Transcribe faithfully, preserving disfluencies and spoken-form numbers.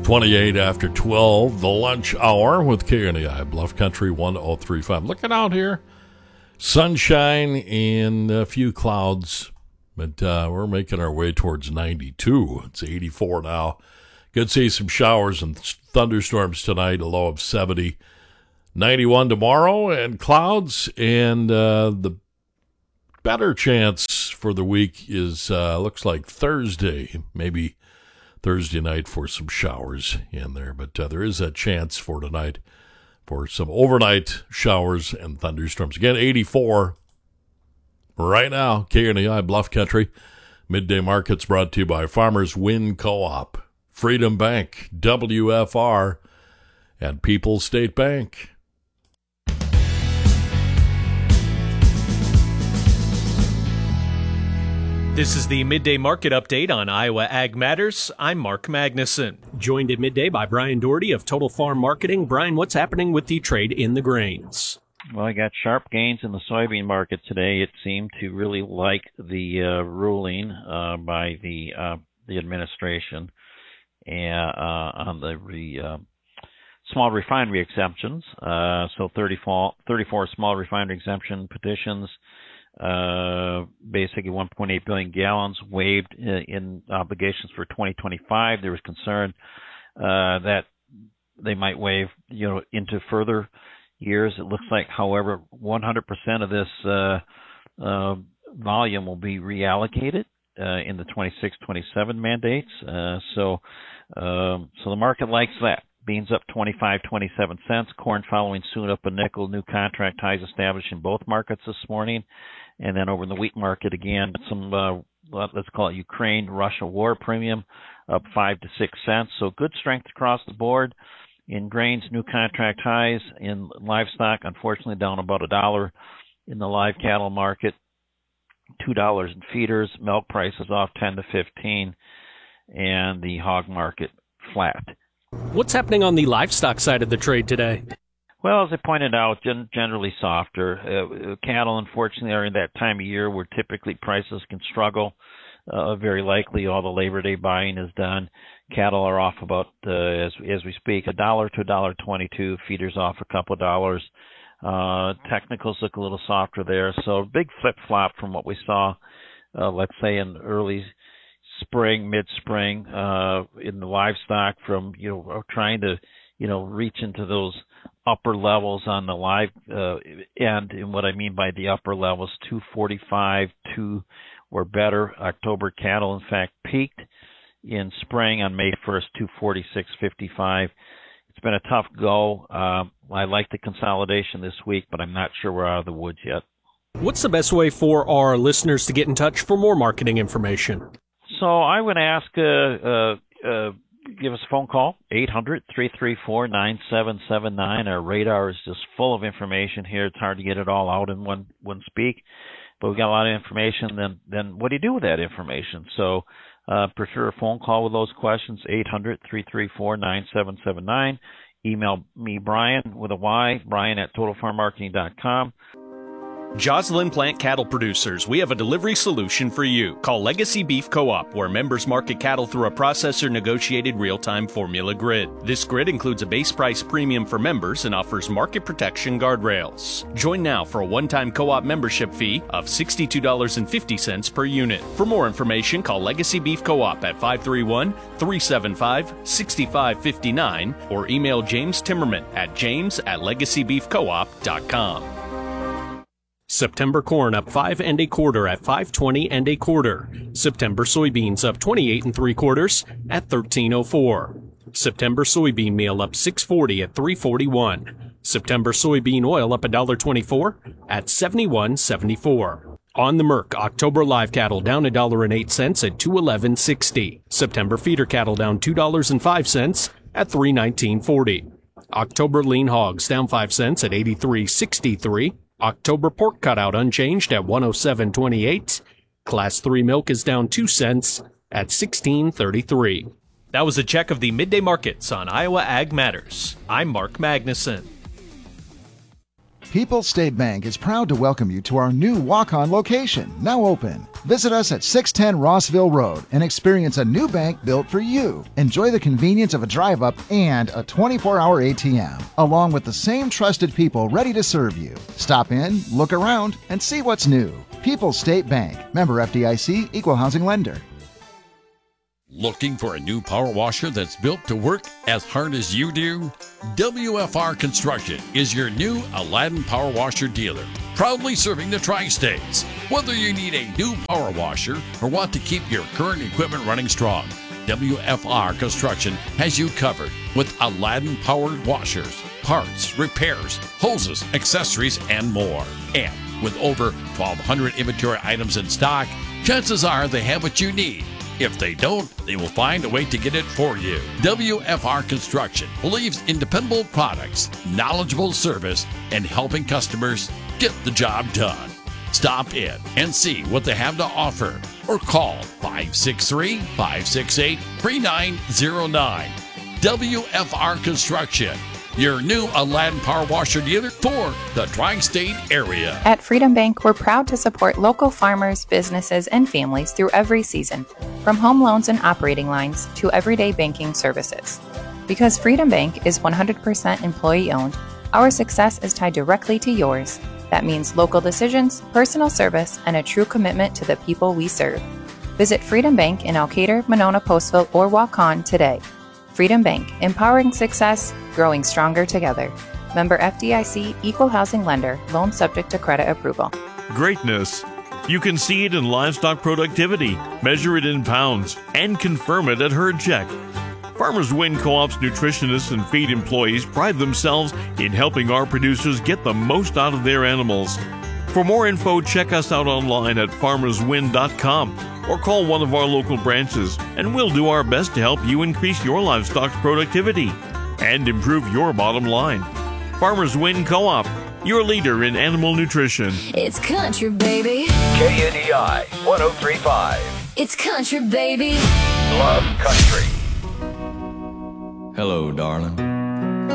twenty-eight after twelve, the lunch hour with K N E I, Bluff Country one oh three point five. Looking out here, sunshine and a few clouds, but uh, we're making our way towards ninety-two. It's eighty-four now. Could see some showers and thunderstorms tonight, a low of seventy. ninety-one tomorrow, and clouds, and uh, the better chance for the week is, uh, looks like Thursday, maybe Thursday night for some showers in there, but uh, there is a chance for tonight for some overnight showers and thunderstorms. Again, eighty-four right now, K N E I Bluff Country. Midday Markets brought to you by Farmers Wind Co-op, Freedom Bank, W F R, and People's State Bank. This is the Midday Market Update on Iowa Ag Matters. I'm Mark Magnuson. Joined at midday by Brian Doherty of Total Farm Marketing. Brian, what's happening with the trade in the grains? Well, I got sharp gains in the soybean market today. It seemed to really like the uh, ruling uh, by the uh, the administration and, uh, on the re, uh, small refinery exemptions. Uh, so thirty-four, thirty-four small refinery exemption petitions. Uh, basically one point eight billion gallons waived in, in obligations for twenty twenty-five. There was concern uh, that they might waive, you know, into further years. It looks like, however, one hundred percent of this uh, uh, volume will be reallocated uh, in the twenty-six twenty-seven mandates. Uh, so, um, so the market likes that. Beans up twenty-five, twenty-seven cents. Corn following soon up a nickel. New contract highs established in both markets this morning. And then over in the wheat market again, some, uh, let's call it Ukraine-Russia war premium up five to six cents. So good strength across the board. In grains, new contract highs. In livestock, unfortunately, down about a dollar in the live cattle market. two dollars in feeders. Milk prices off ten to fifteen. And the hog market flat. What's happening on the livestock side of the trade today? Well, as I pointed out, gen- generally softer. Uh, cattle, unfortunately, are in that time of year where typically prices can struggle. Uh, very likely all the Labor Day buying is done. Cattle are off about, uh, as as we speak, a dollar to a dollar twenty-two. Feeders off a couple of dollars. Uh, technicals look a little softer there. So big flip-flop from what we saw, uh, let's say, in early spring, mid-spring, uh, in the livestock from, you know, trying to, you know, reach into those upper levels on the live uh, end. And what I mean by the upper levels, two forty-five, two or better. October cattle, in fact, peaked in spring on May first, two forty-six fifty-five. It's been a tough go. Uh, I like the consolidation this week, but I'm not sure we're out of the woods yet. What's the best way for our listeners to get in touch for more marketing information? So I would ask, uh, uh, uh, give us a phone call, eight hundred, three three four, nine seven seven nine. Our radar is just full of information here. It's hard to get it all out in one, one speak, but we've got a lot of information. Then, then what do you do with that information? So uh, prefer a phone call with those questions, eight hundred, three three four, nine seven seven nine. Email me, Brian, with a Y, Brian at total farm marketing dot com. Joslyn Plant Cattle Producers, we have a delivery solution for you. Call Legacy Beef Co-op, where members market cattle through a processor-negotiated real-time formula grid. This grid includes a base price premium for members and offers market protection guardrails. Join now for a one-time co-op membership fee of sixty-two dollars and fifty cents per unit. For more information, call Legacy Beef Co-op at five three one, three seven five, six five five nine or email James Timmerman at james at legacy beef co op dot com. September corn up five and a quarter at five twenty and a quarter. September soybeans up twenty-eight and three quarters at thirteen oh four. September soybean meal up six forty at three forty-one. September soybean oil up one twenty-four at seventy-one seventy-four. On the Merc, October live cattle down one dollar and eight cents at two eleven sixty. September feeder cattle down two dollars and five cents at three nineteen forty. October lean hogs down five cents at eighty-three sixty-three. October pork cutout unchanged at one oh seven twenty-eight. Class three milk is down two cents at sixteen thirty-three. That was a check of the midday markets on Iowa Ag Matters. I'm Mark Magnuson. People's State Bank is proud to welcome you to our new walk-on location, now open. Visit us at six ten Rossville Road and experience a new bank built for you. Enjoy the convenience of a drive-up and a twenty-four hour A T M, along with the same trusted people ready to serve you. Stop in, look around, and see what's new. People's State Bank, member F D I C, equal housing lender. Looking for a new power washer that's built to work as hard as you do? W F R Construction is your new Aladdin Power Washer dealer, proudly serving the Tri-States. Whether you need a new power washer or want to keep your current equipment running strong, W F R Construction has you covered with Aladdin powered washers, parts, repairs, hoses, accessories, and more. And with over twelve hundred inventory items in stock, chances are they have what you need. If they don't, they will find a way to get it for you. W F R Construction believes in dependable products, knowledgeable service, and helping customers get the job done. Stop in and see what they have to offer or call five six three, five six eight, three nine zero nine. W F R Construction, your new Aladdin Power Washer dealer for the Tri-State area. At Freedom Bank, we're proud to support local farmers, businesses, and families through every season, from home loans and operating lines to everyday banking services. Because Freedom Bank is one hundred percent employee-owned, our success is tied directly to yours. That means local decisions, personal service, and a true commitment to the people we serve. Visit Freedom Bank in Alcater, Monona, Postville, or walk on today. Freedom Bank, empowering success, growing stronger together. Member F D I C, equal housing lender, loan subject to credit approval. Greatness. You can see it in livestock productivity, measure it in pounds, and confirm it at Herd Check. Farmers Win Co-op's nutritionists and feed employees pride themselves in helping our producers get the most out of their animals. For more info, check us out online at farmers win dot com or call one of our local branches, and we'll do our best to help you increase your livestock's productivity and improve your bottom line. Farmers Win Co-op, your leader in animal nutrition. It's country, baby. K N E I one oh three point five. It's country, baby. Love country. Hello, darling.